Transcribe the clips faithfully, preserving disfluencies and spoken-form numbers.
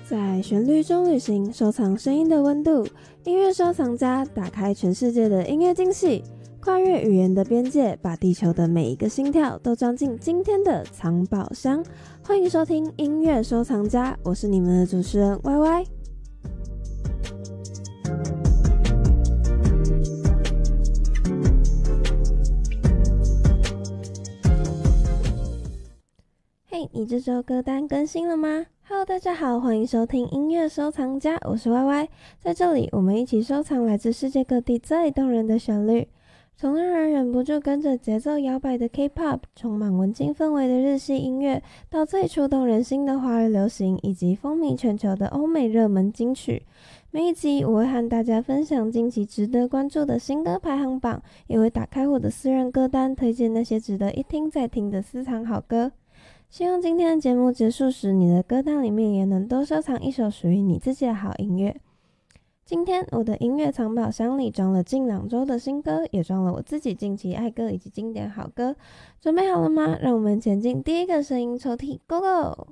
在旋律中旅行，收藏声音的温度。音乐收藏家打开全世界的音乐惊喜，跨越语言的边界，把地球的每一个心跳都装进今天的藏宝箱。欢迎收听音乐收藏家，我是你们的主持人 Y Y。嘿，你这周歌单更新了吗？Hello， 大家好，欢迎收听音乐收藏家，我是 Y Y。在这里，我们一起收藏来自世界各地最动人的旋律，从让人忍不住跟着节奏摇摆的 K-pop， 充满文青氛围的日系音乐，到最触动人心的华语流行，以及风靡全球的欧美热门金曲。每一集我会和大家分享近期值得关注的新歌排行榜，也会打开我的私人歌单，推荐那些值得一听再听的私藏好歌。希望今天的节目结束时，你的歌单里面也能多收藏一首属于你自己的好音乐。今天我的音乐藏宝箱里装了近两周的新歌，也装了我自己近期爱歌以及经典好歌。准备好了吗？让我们前进第一个声音抽屉 ，Go Go！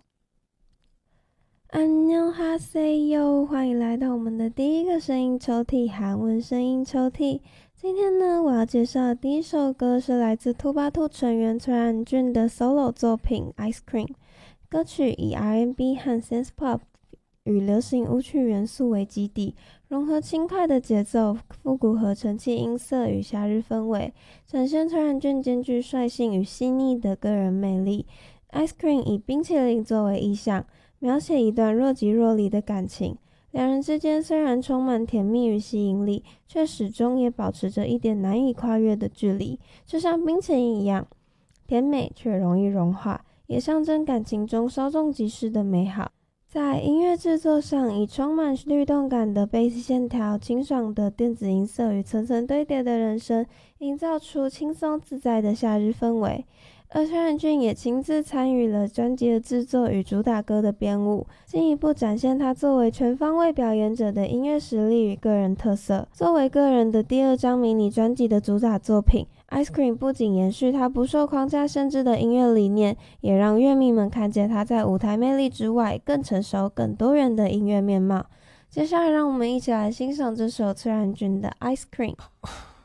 안녕하세요，欢迎来到我们的第一个声音抽屉，韩文声音抽屉。今天呢，我要介绍的第一首歌是来自兔巴兔成员崔然俊的 solo 作品 Ice Cream。 歌曲以 R and B 和 Synth Pop 与流行舞曲元素为基底，融合轻快的节奏、复古合成器音色与夏日氛围，展现崔然俊兼具率性与细腻的个人魅力。 Ice Cream 以冰淇淋作为意象，描写一段若即若离的感情，两人之间虽然充满甜蜜与吸引力，却始终也保持着一点难以跨越的距离，就像冰淇淋一样，甜美却容易融化，也象征感情中稍纵即逝的美好。在音乐制作上，以充满律动感的贝斯线条、清爽的电子音色与层层堆叠的人声，营造出轻松自在的夏日氛围。而崔然俊也亲自参与了专辑的制作与主打歌的编舞，进一步展现他作为全方位表演者的音乐实力与个人特色。作为个人的第二张迷你专辑的主打作品， Ice Cream 不仅延续他不受框架限制的音乐理念，也让乐迷们看见他在舞台魅力之外更成熟更多元的音乐面貌。接下来让我们一起来欣赏这首崔然俊的 Ice Cream。